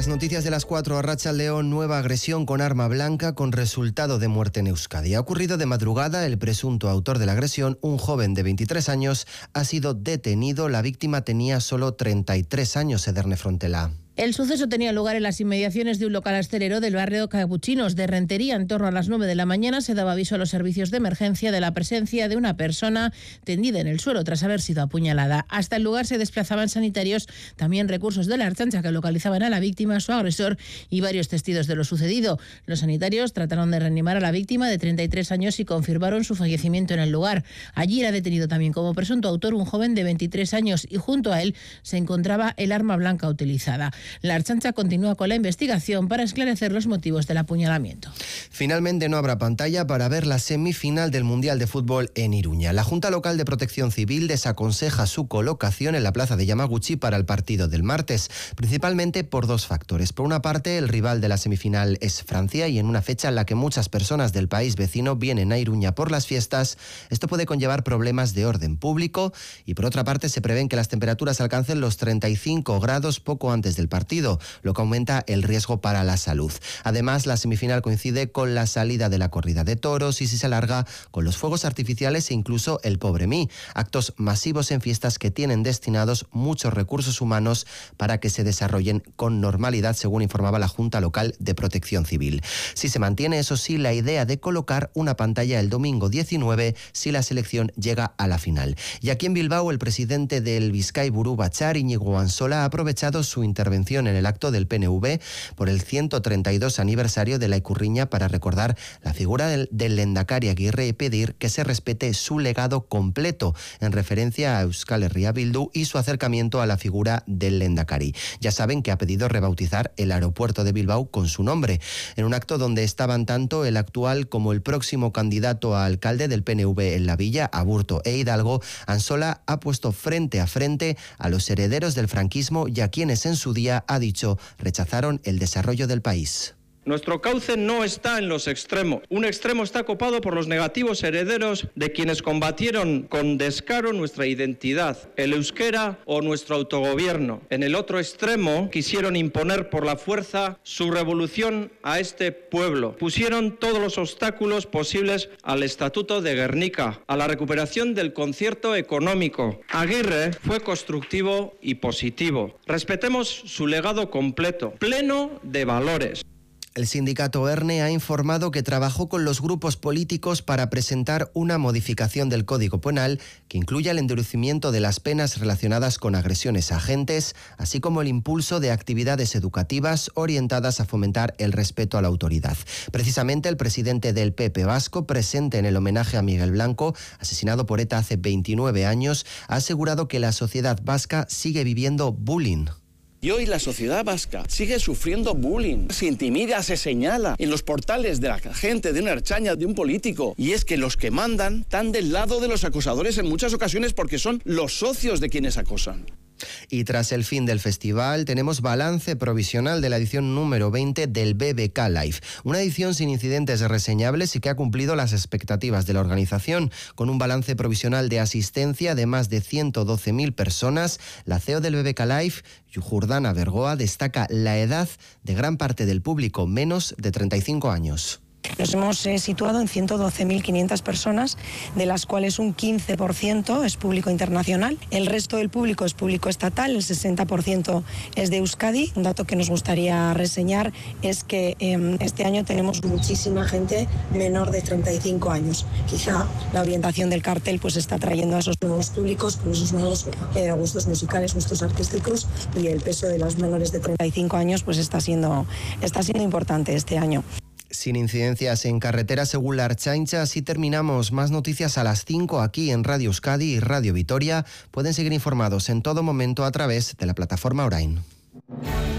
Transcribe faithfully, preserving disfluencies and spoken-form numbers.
Las noticias de las cuatro. Arratsaldeon, nueva agresión con arma blanca con resultado de muerte en Euskadi. Ha ocurrido de madrugada. El presunto autor de la agresión, un joven de veintitrés años, ha sido detenido. La víctima tenía solo treinta y tres años, Ederne Frontela. El suceso tenía lugar en las inmediaciones de un local hostelero del barrio Capuchinos de Rentería. En torno a las nueve de la mañana se daba aviso a los servicios de emergencia de la presencia de una persona tendida en el suelo tras haber sido apuñalada. Hasta el lugar se desplazaban sanitarios, también recursos de la Ertzaintza que localizaban a la víctima, a su agresor y varios testigos de lo sucedido. Los sanitarios trataron de reanimar a la víctima de treinta y tres años y confirmaron su fallecimiento en el lugar. Allí era detenido también como presunto autor un joven de veintitrés años y junto a él se encontraba el arma blanca utilizada. La Ertzaintza continúa con la investigación para esclarecer los motivos del apuñalamiento. Finalmente no habrá pantalla para ver la semifinal del Mundial de Fútbol en Iruña. La Junta Local de Protección Civil desaconseja su colocación en la plaza de Yamaguchi para el partido del martes, principalmente por dos factores. Por una parte, el rival de la semifinal es Francia y en una fecha en la que muchas personas del país vecino vienen a Iruña por las fiestas, esto puede conllevar problemas de orden público y por otra parte se prevén que las temperaturas alcancen los treinta y cinco grados poco antes del partido, lo que aumenta el riesgo para la salud. Además, la semifinal coincide con la salida de la corrida de toros y si se alarga con los fuegos artificiales e incluso el Pobre Mí, actos masivos en fiestas que tienen destinados muchos recursos humanos para que se desarrollen con normalidad, según informaba la Junta Local de Protección Civil. Si se mantiene, eso sí, la idea de colocar una pantalla el domingo diecinueve si la selección llega a la final. Y aquí en Bilbao, el presidente del Bizkaiburu Batzar, Íñigo Ansola, ha aprovechado su intervención en el acto del P N V por el ciento treinta y dos aniversario de la Ikurriña para recordar la figura del, del Lehendakari Aguirre y pedir que se respete su legado completo en referencia a Euskal Herria Bildu y su acercamiento a la figura del Lehendakari. Ya saben que ha pedido rebautizar el aeropuerto de Bilbao con su nombre, en un acto donde estaban tanto el actual como el próximo candidato a alcalde del P N V en la villa, Aburto e Hidalgo. Ansola ha puesto frente a frente a los herederos del franquismo y a quienes en su día, ha dicho, rechazaron el desarrollo del país. Nuestro cauce no está en los extremos. Un extremo está copado por los negativos herederos de quienes combatieron con descaro nuestra identidad, el euskera o nuestro autogobierno. En el otro extremo quisieron imponer por la fuerza su revolución a este pueblo. Pusieron todos los obstáculos posibles al Estatuto de Gernika, a la recuperación del concierto económico. Aguirre fue constructivo y positivo. Respetemos su legado completo, pleno de valores. El sindicato ERNE ha informado que trabajó con los grupos políticos para presentar una modificación del Código Penal que incluya el endurecimiento de las penas relacionadas con agresiones a agentes, así como el impulso de actividades educativas orientadas a fomentar el respeto a la autoridad. Precisamente el presidente del P P vasco, presente en el homenaje a Miguel Blanco, asesinado por ETA hace veintinueve años, ha asegurado que la sociedad vasca sigue viviendo bullying. Y hoy la sociedad vasca sigue sufriendo bullying. Se intimida, se señala en los portales de la gente, de una ertzaina, de un político. Y es que los que mandan están del lado de los acosadores en muchas ocasiones porque son los socios de quienes acosan. Y tras el fin del festival tenemos balance provisional de la edición número veinte del B B K Live. Una edición sin incidentes reseñables y que ha cumplido las expectativas de la organización. Con un balance provisional de asistencia de más de ciento doce mil personas, la C E O del B B K Live, Jordana Bergoa, destaca la edad de gran parte del público, menos de treinta y cinco años. Nos hemos eh, situado en ciento doce mil quinientas personas, de las cuales un quince por ciento es público internacional. El resto del público es público estatal, el sesenta por ciento es de Euskadi. Un dato que nos gustaría reseñar es que eh, este año tenemos muchísima gente menor de treinta y cinco años. Quizá la orientación del cartel pues está trayendo a esos nuevos públicos, con esos nuevos eh, gustos musicales, gustos artísticos, y el peso de los menores de treinta y cinco años pues está siendo, está siendo importante este año. Sin incidencias en carretera según la Ertzaintza. Así terminamos. Más noticias a las cinco aquí en Radio Euskadi y Radio Vitoria. Pueden seguir informados en todo momento a través de la plataforma Orain.